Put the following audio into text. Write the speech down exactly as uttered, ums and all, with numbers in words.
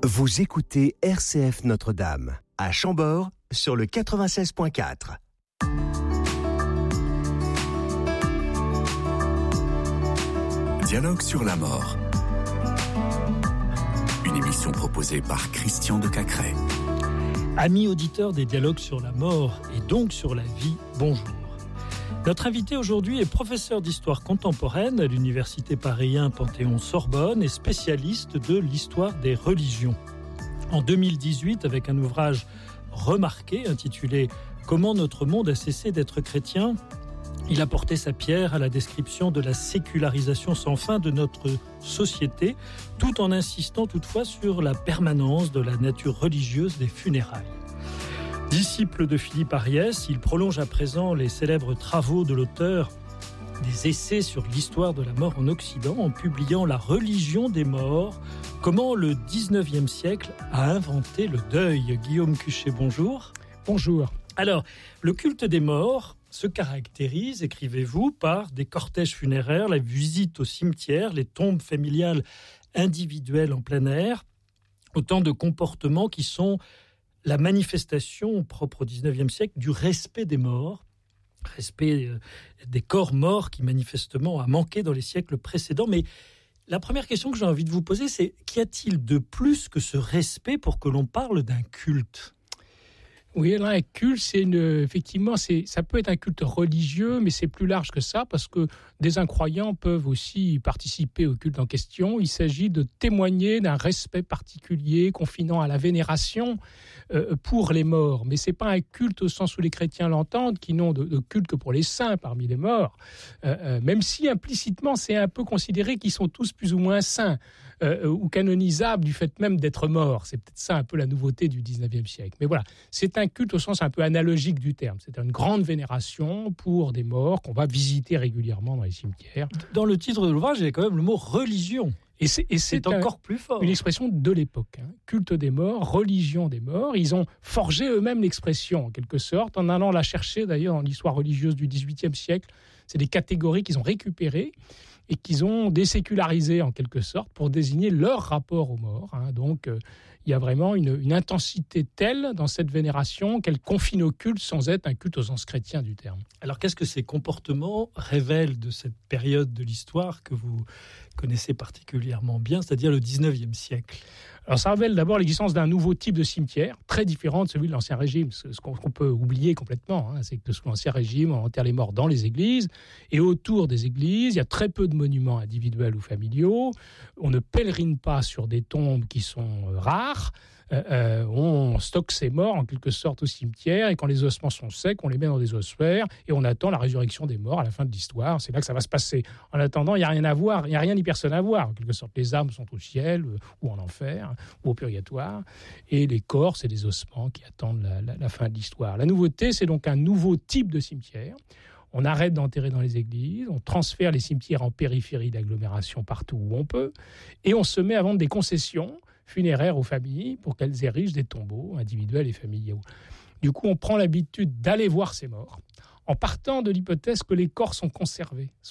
Vous écoutez R C F Notre-Dame, à Chambord, sur le quatre-vingt-seize point quatre. Dialogue sur la mort. Une émission proposée par Christian de Cacré. Amis auditeurs des Dialogues sur la mort et donc sur la vie, bonjour. Notre invité aujourd'hui est professeur d'histoire contemporaine à l'Université Paris un Panthéon-Sorbonne et spécialiste de l'histoire des religions. En deux mille dix-huit, avec un ouvrage remarqué intitulé « Comment notre monde a cessé d'être chrétien », il a porté sa pierre à la description de la sécularisation sans fin de notre société, tout en insistant toutefois sur la permanence de la nature religieuse des funérailles. Disciple de Philippe Ariès, il prolonge à présent les célèbres travaux de l'auteur des essais sur l'histoire de la mort en Occident en publiant La religion des morts, comment le dix-neuvième siècle a inventé le deuil. Guillaume Cuchet, bonjour. Bonjour. Alors, le culte des morts se caractérise, écrivez-vous, par des cortèges funéraires, la visite au cimetière, les tombes familiales individuelles en plein air, autant de comportements qui sont la manifestation propre au dix-neuvième siècle du respect des morts, respect des corps morts qui manifestement a manqué dans les siècles précédents. Mais la première question que j'ai envie de vous poser, c'est qu'y a-t-il de plus que ce respect pour que l'on parle d'un culte ? Oui, là, un culte, c'est une, effectivement, c'est, ça peut être un culte religieux, mais c'est plus large que ça, parce que des incroyants peuvent aussi participer au culte en question. Il s'agit de témoigner d'un respect particulier, confinant à la vénération euh, pour les morts. Mais c'est pas un culte au sens où les chrétiens l'entendent, qui n'ont de, de culte que pour les saints parmi les morts, euh, euh, même si implicitement, c'est un peu considéré qu'ils sont tous plus ou moins saints, euh, ou canonisables du fait même d'être morts. C'est peut-être ça un peu la nouveauté du dix-neuvième siècle. Mais voilà, c'est un un culte au sens un peu analogique du terme. C'est une grande vénération pour des morts qu'on va visiter régulièrement dans les cimetières. Dans le titre de l'ouvrage, il y a quand même le mot religion. Et c'est, et c'est, c'est encore un, plus fort. Une expression de l'époque. Hein. Culte des morts, religion des morts. Ils ont forgé eux-mêmes l'expression, en quelque sorte, en allant la chercher d'ailleurs dans l'histoire religieuse du dix-huitième siècle. C'est des catégories qu'ils ont récupérées et qu'ils ont désécularisées, en quelque sorte, pour désigner leur rapport aux morts. Hein. Donc, euh, il y a vraiment une, une intensité telle dans cette vénération qu'elle confine au culte sans être un culte au sens chrétien du terme. Alors, qu'est-ce que ces comportements révèlent de cette période de l'histoire que vous connaissez particulièrement bien, c'est-à-dire le dix-neuvième siècle ? Alors, ça révèle d'abord l'existence d'un nouveau type de cimetière, très différent de celui de l'Ancien Régime. Ce qu'on, qu'on peut oublier complètement, hein, c'est que sous l'Ancien Régime, on enterre les morts dans les églises, et autour des églises, il y a très peu de monuments individuels ou familiaux. On ne pèlerine pas sur des tombes qui sont rares. Euh, euh, on stocke ces morts en quelque sorte au cimetière, et quand les ossements sont secs, on les met dans des ossuaires et on attend la résurrection des morts à la fin de l'histoire. C'est là que ça va se passer. En attendant, il n'y a rien à voir, il n'y a rien ni personne à voir. En quelque sorte, les âmes sont au ciel euh, ou en enfer ou au purgatoire, et les corps, c'est des ossements qui attendent la, la, la fin de l'histoire. La nouveauté, c'est donc un nouveau type de cimetière. On arrête d'enterrer dans les églises, on transfère les cimetières en périphérie d'agglomération partout où on peut, et on se met à vendre des concessions funéraires aux familles pour qu'elles érigent des tombeaux individuels et familiaux. Du coup, on prend l'habitude d'aller voir ces morts en partant de l'hypothèse que les corps sont conservés,